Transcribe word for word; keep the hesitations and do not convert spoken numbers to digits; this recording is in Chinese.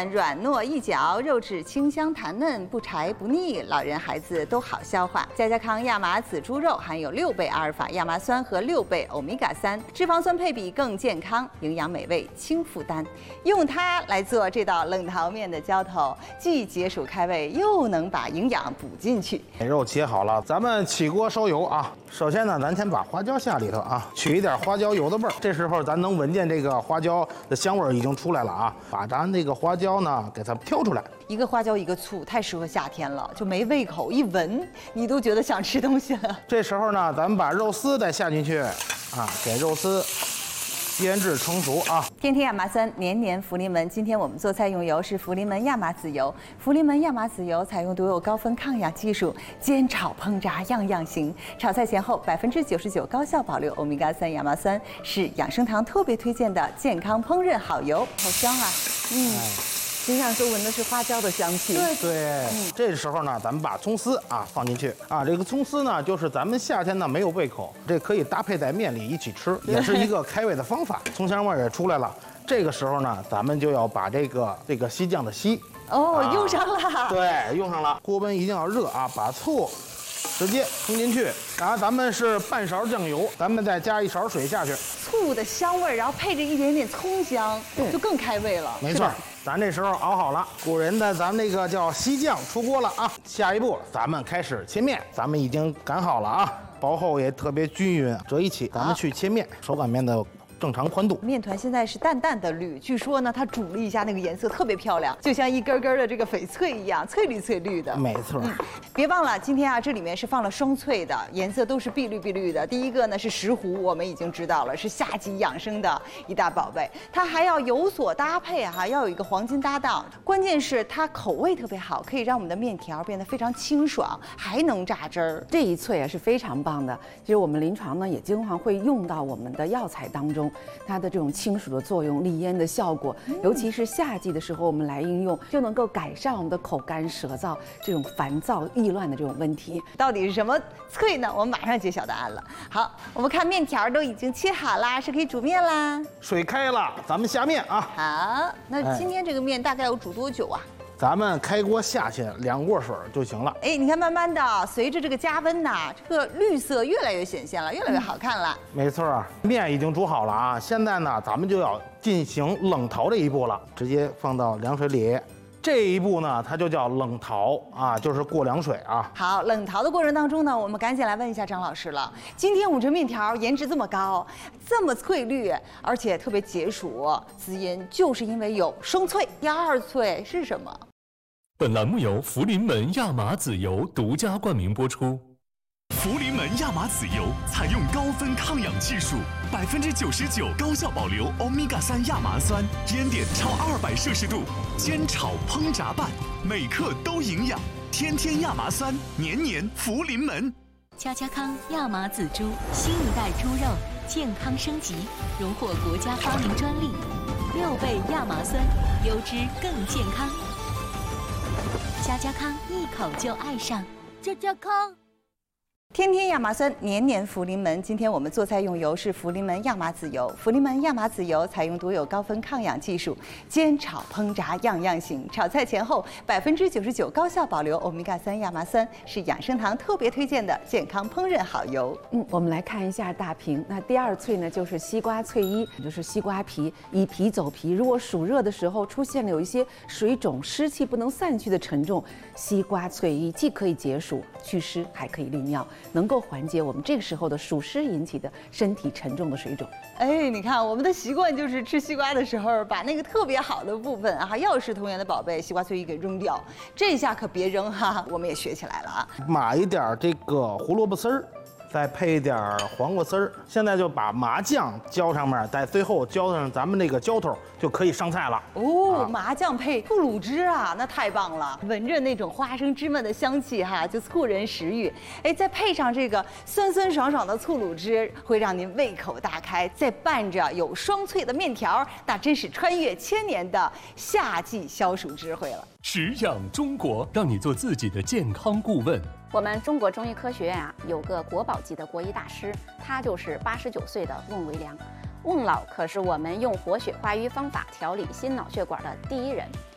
软，软糯易嚼，肉质清香弹嫩，不柴不腻，老人孩子都好消化。家家康亚麻籽猪肉含有六倍阿尔法亚麻酸和六倍欧米伽三，脂肪酸配比更健康，营养美味轻负担。用它来做这道冷淘面的浇头，既解暑开胃，又能把营养补进去。 肉切好了，咱们起锅烧油啊。首先呢，咱先把花椒下里头啊，取一点花椒油的味儿。这时候咱能闻见这个花椒的香味儿已经出来了啊，把咱这个花椒呢给它挑出来。 一个花椒一个醋，太适合夏天了，就没胃口，一闻你都觉得想吃东西了。 这时候呢，咱们把肉丝再下进去，啊，给肉丝腌制成熟啊。 天天亚麻酸，年年福临门。今天我们做菜用油是福临门亚麻籽油。福临门亚麻籽油采用独有高分抗氧技术，煎炒烹炸样样行。炒菜前后百分之九十九高效保留欧米伽三亚麻酸，是养生堂特别推荐的健康烹饪好油。好香啊！嗯。哎身上都闻的是花椒的香气。 对对，嗯、这时候呢，咱们把葱丝啊放进去啊。这个葱丝呢，就是咱们夏天呢没有胃口，这可以搭配在面里一起吃，也是一个开胃的方法。葱香味也出来了。这个时候呢，咱们就要把这个这个西酱的西哦、啊、用上了。 对，用上了。锅温一定要热啊，把醋直接冲进去。然后咱们是半勺酱油，咱们再加一勺水下去。 醋的香味，然后配着一点点葱香，就更开胃了。 没错。咱这时候熬好了，古人的咱们那个叫西酱出锅了啊。下一步咱们开始切面，咱们已经擀好了啊，薄厚也特别均匀，折一起，咱们去切面，手擀面的正常宽度。 面团现在是淡淡的绿，据说呢，它煮了一下，那个颜色特别漂亮，就像一根根的这个翡翠一样，翠绿翠绿的。 没错。 嗯，别忘了，今天啊，这里面是放了双翠的，颜色都是碧绿碧绿的。第一个呢是石斛，我们已经知道了，是夏季养生的一大宝贝。它还要有所搭配哈、啊，要有一个黄金搭档。关键是它口味特别好，可以让我们的面条变得非常清爽，还能榨汁儿。 这一翠啊是非常棒的。其实我们临床呢也经常会用到我们的药材当中。它的这种清暑的作用、利咽的效果，尤其是夏季的时候，我们来应用，就能够改善我们的口干舌燥这种烦躁易乱的这种问题。 到底是什么脆呢？我们马上揭晓答案了。好，我们看面条都已经切好啦，是可以煮面啦。 水开了，咱们下面啊。 好，那今天这个面大概要煮多久啊？ 咱们开锅下去两锅水就行了。 哎，你看，慢慢的随着这个加温呐，这个绿色越来越显现了，越来越好看了。 没错，面已经煮好了啊，现在呢，咱们就要进行冷淘这一步了，直接放到凉水里。这一步呢，它就叫冷淘啊，就是过凉水啊。 好，冷淘的过程当中呢，我们赶紧来问一下张老师了。今天我们这面条颜值这么高，这么翠绿，而且特别解暑滋阴，就是因为有双翠。第二翠是什么？ 本栏目由福临门亚麻籽油独家冠名播出。 福临门亚麻籽油采用高分抗氧技术，百分之九十九高效保留欧米伽三亚麻酸，烟点超二百摄氏度，煎炒烹炸拌，每克都营养。天天亚麻酸，年年福临门。 家家康亚麻籽猪，新一代猪肉健康升级，荣获国家发明专利，六倍亚麻酸，优质更健康。家家康一口就爱上，家家康。 天天亚麻酸，年年福临门。今天我们做菜用油是福临门亚麻籽油。福临门亚麻籽油采用独有高分抗氧技术，煎炒烹炸样样行。炒菜前后百分之九十九高效保留欧米伽三亚麻酸，是养生堂特别推荐的健康烹饪好油。 嗯，我们来看一下大屏。那第二翠呢，就是西瓜翠衣，也就是西瓜皮，以皮走皮。如果暑热的时候出现了有一些水肿、湿气不能散去的沉重，西瓜翠衣既可以解暑祛湿，还可以利尿。能够缓解我们这个时候的暑湿引起的身体沉重的水肿。 哎，你看我们的习惯就是吃西瓜的时候，把那个特别好的部分啊，药食同源的宝贝西瓜翠衣给扔掉，这下可别扔哈，我们也学起来了啊。 码一点这个胡萝卜丝儿。再配一点黄瓜丝儿，现在就把麻酱浇上面，在最后浇上咱们这个浇头，就可以上菜了。 哦，啊、麻酱配兔乳汁啊，那太棒了！闻着那种花生芝麻的香气哈，就促人食欲。哎，再配上这个酸酸爽爽的醋卤汁，会让您胃口大开。再拌着有双脆的面条，那真是穿越千年的夏季消暑智慧了。 食养中国，让你做自己的健康顾问。 我们中国中医科学院啊，有个国宝级的国医大师，他就是八十九岁的瓮维良。瓮老可是我们用活血化瘀方法调理心脑血管的第一人。